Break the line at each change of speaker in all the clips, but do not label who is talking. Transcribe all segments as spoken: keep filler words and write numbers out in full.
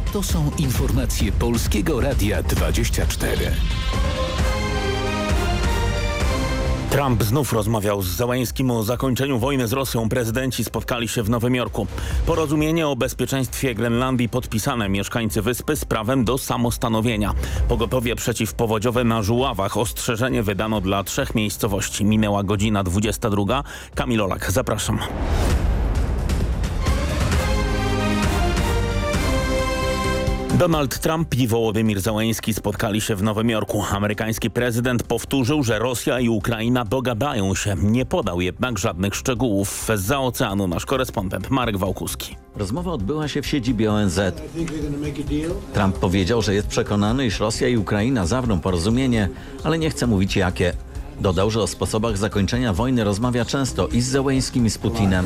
To są informacje Polskiego Radia dwadzieścia cztery.
Trump znów rozmawiał z Zełenskim o zakończeniu wojny z Rosją. Prezydenci spotkali się w Nowym Jorku. Porozumienie o bezpieczeństwie Grenlandii podpisane. Mieszkańcy wyspy z prawem do samostanowienia. Pogotowie przeciwpowodziowe na Żuławach. Ostrzeżenie wydano dla trzech miejscowości. Minęła godzina dwudziesta druga. Kamil Olak, zapraszam. Donald Trump i Wołodymir Zełenski spotkali się w Nowym Jorku. Amerykański prezydent powtórzył, że Rosja i Ukraina dogadają się. Nie podał jednak żadnych szczegółów. Zza oceanu nasz korespondent Marek Wałkuski.
Rozmowa odbyła się w siedzibie O N Z. Trump powiedział, że jest przekonany, iż Rosja i Ukraina zawrą porozumienie, ale nie chce mówić jakie. Dodał, że o sposobach zakończenia wojny rozmawia często i z Zełenskim, i z Putinem.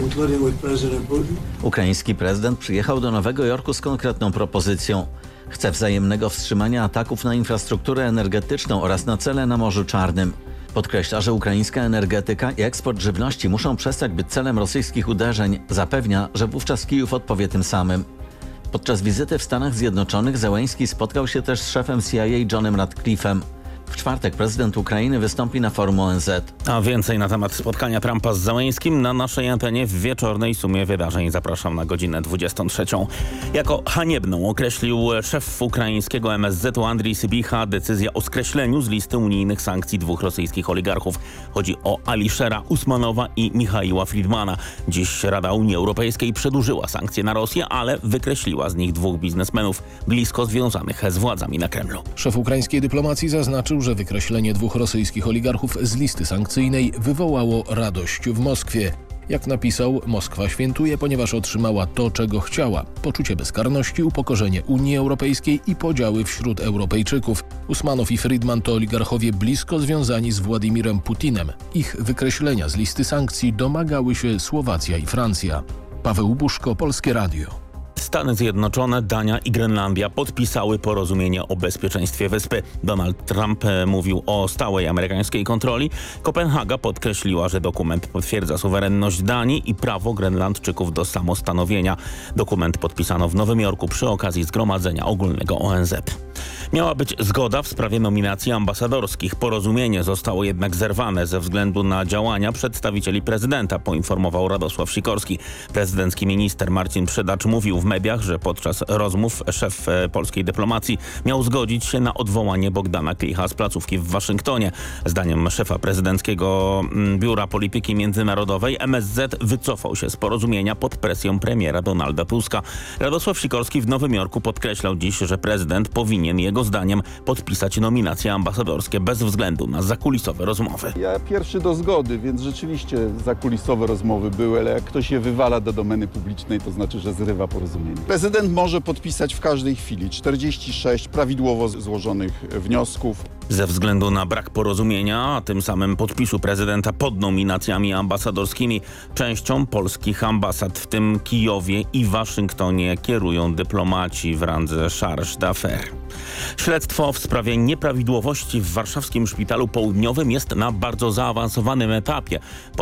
Ukraiński prezydent przyjechał do Nowego Jorku z konkretną propozycją. Chce wzajemnego wstrzymania ataków na infrastrukturę energetyczną oraz na cele na Morzu Czarnym. Podkreśla, że ukraińska energetyka i eksport żywności muszą przestać być celem rosyjskich uderzeń. Zapewnia, że wówczas Kijów odpowie tym samym. Podczas wizyty w Stanach Zjednoczonych Zełenski spotkał się też z szefem C I A Johnem Ratcliffe'em. W czwartek prezydent Ukrainy wystąpi na forum O N Z.
A więcej na temat spotkania Trumpa z Zełenskim na naszej antenie w wieczornej sumie wydarzeń. Zapraszam na godzinę dwudziestą trzecią. Jako haniebną określił szef ukraińskiego M S Z-u Andrii Sybicha decyzję o skreśleniu z listy unijnych sankcji dwóch rosyjskich oligarchów. Chodzi o Aliszera Usmanowa i Michaiła Friedmana. Dziś Rada Unii Europejskiej przedłużyła sankcje na Rosję, ale wykreśliła z nich dwóch biznesmenów blisko związanych z władzami na Kremlu.
Szef ukraińskiej dyplomacji zaznaczył, że wykreślenie dwóch rosyjskich oligarchów z listy sankcyjnej wywołało radość w Moskwie. Jak napisał, Moskwa świętuje, ponieważ otrzymała to, czego chciała. Poczucie bezkarności, upokorzenie Unii Europejskiej i podziały wśród Europejczyków. Usmanow i Friedman to oligarchowie blisko związani z Władimirem Putinem. Ich wykreślenia z listy sankcji domagały się Słowacja i Francja. Paweł Buszko, Polskie Radio.
Stany Zjednoczone, Dania i Grenlandia podpisały porozumienie o bezpieczeństwie wyspy. Donald Trump mówił o stałej amerykańskiej kontroli. Kopenhaga podkreśliła, że dokument potwierdza suwerenność Danii i prawo Grenlandczyków do samostanowienia. Dokument podpisano w Nowym Jorku przy okazji Zgromadzenia Ogólnego O N Z. Miała być zgoda w sprawie nominacji ambasadorskich. Porozumienie zostało jednak zerwane ze względu na działania przedstawicieli prezydenta, poinformował Radosław Sikorski. Prezydencki minister Marcin Przydacz mówił w mediach, że podczas rozmów szef polskiej dyplomacji miał zgodzić się na odwołanie Bogdana Klicha z placówki w Waszyngtonie. Zdaniem szefa prezydenckiego Biura Polityki Międzynarodowej M S Z wycofał się z porozumienia pod presją premiera Donalda Tuska. Radosław Sikorski w Nowym Jorku podkreślał dziś, że prezydent powinien jego zdaniem podpisać nominacje ambasadorskie bez względu na zakulisowe rozmowy.
Ja pierwszy do zgody, więc rzeczywiście zakulisowe rozmowy były, ale jak ktoś je wywala do domeny publicznej, to znaczy, że zrywa porozumienie. Prezydent może podpisać w każdej chwili czterdzieści sześć prawidłowo złożonych wniosków.
Ze względu na brak porozumienia, a tym samym podpisu prezydenta pod nominacjami ambasadorskimi, częścią polskich ambasad, w tym Kijowie i Waszyngtonie, kierują dyplomaci w randze charge d'affaires. Śledztwo w sprawie nieprawidłowości w warszawskim szpitalu południowym jest na bardzo zaawansowanym etapie.